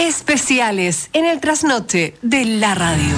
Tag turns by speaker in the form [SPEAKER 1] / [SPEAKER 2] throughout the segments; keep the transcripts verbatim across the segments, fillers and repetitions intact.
[SPEAKER 1] Especiales en el trasnoche de la radio.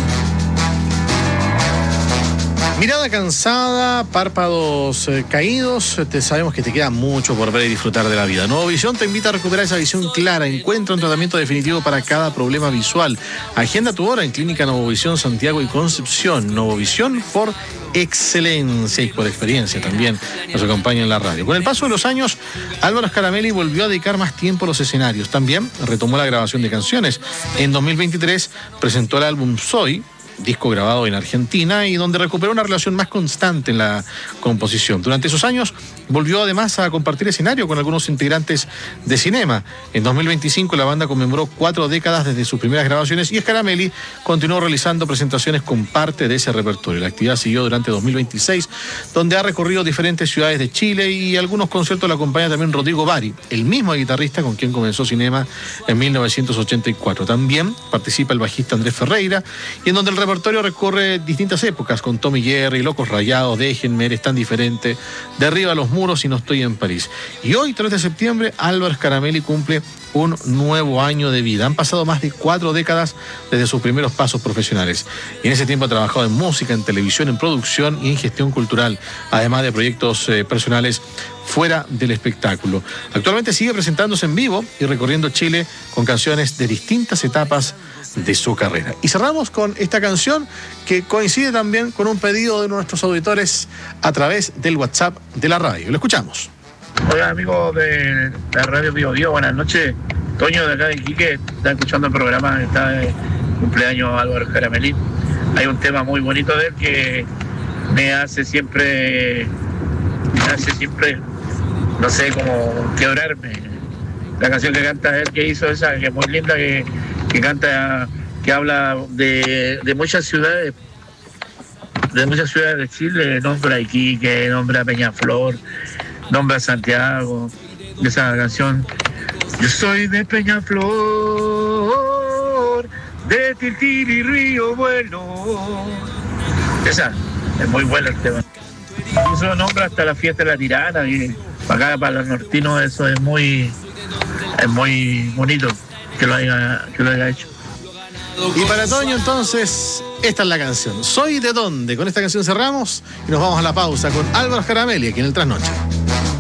[SPEAKER 2] Mirada cansada, párpados eh, caídos, te sabemos que te queda mucho por ver y disfrutar de la vida. Novovisión te invita a recuperar esa visión clara. Encuentra un tratamiento definitivo para cada problema visual. Agenda tu hora en Clínica Novovisión Santiago y Concepción. Novovisión por excelencia y por experiencia también nos acompaña en la radio. Con el paso de los años, Álvaro Scaramelli volvió a dedicar más tiempo a los escenarios. También retomó la grabación de canciones. En dos mil veintitrés presentó el álbum Soy, disco grabado en Argentina y donde recuperó una relación más constante en la composición. Durante esos años volvió además a compartir escenario con algunos integrantes de Cinema. En dos mil veinticinco la banda conmemoró cuatro décadas desde sus primeras grabaciones y Scaramelli continuó realizando presentaciones con parte de ese repertorio. La actividad siguió durante dos mil veintiséis, donde ha recorrido diferentes ciudades de Chile y algunos conciertos lo acompaña también Rodrigo Bari, el mismo guitarrista con quien comenzó Cinema en mil novecientos ochenta y cuatro. También participa el bajista Andrés Ferreira y en donde el repertorio recorre distintas épocas con Tommy Jerry, Locos Rayados, Déjenme, Eres Tan Diferente, Derriba los Muros y No Estoy en París. Y hoy, tres de septiembre, Álvaro Scaramelli cumple un nuevo año de vida. Han pasado más de cuatro décadas desde sus primeros pasos profesionales. Y en ese tiempo ha trabajado en música, en televisión, en producción y en gestión cultural, además de proyectos eh, personales fuera del espectáculo. Actualmente sigue presentándose en vivo y recorriendo Chile con canciones de distintas etapas de su carrera. Y cerramos con esta canción que coincide también con un pedido de nuestros auditores a través del WhatsApp de la radio. Lo escuchamos.
[SPEAKER 3] Hola amigos de la radio Bio Bio, buenas noches. Toño de acá de Iquique, está escuchando el programa, está de cumpleaños Álvaro Scaramelli. Hay un tema muy bonito de él que me hace siempre, me hace siempre, no sé, como quebrarme. La canción que canta él, que hizo esa, que es muy linda, que, que canta, que habla de, de muchas ciudades, de muchas ciudades de Chile, nombra a Iquique, nombra a Peñaflor, nombra a Santiago. Esa canción, yo soy de Peñaflor, de Tiltiri, Río Bueno. Esa, es muy buena el tema. Eso nombra hasta la fiesta de la Tirana, y para acá, para los nortinos, eso es muy, es muy bonito que lo haya, que lo haya hecho.
[SPEAKER 2] Y para Toño, entonces, esta es la canción. ¿Soy de dónde? Con esta canción cerramos y nos vamos a la pausa con Álvaro Scaramelli aquí en el Trasnoche.